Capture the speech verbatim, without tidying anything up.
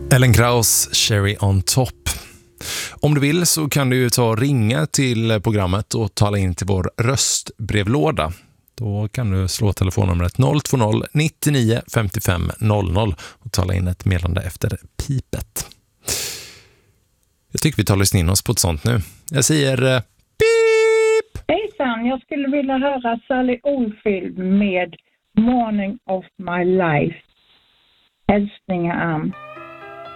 Ellen Kraus, Cherry on Top. Om du vill så kan du ju ta och ringa till programmet och tala in till vår röstbrevlåda. Då kan du slå telefonnumret noll två noll nittionio femtiofem noll noll och tala in ett meddelande efter pipet. Jag tycker vi tar lyssna in oss på ett sånt nu. Jag säger eh, pip! Hejsan, jag skulle vilja höra Sally Oldfield med Morning of My Life. Hälsningar Ann.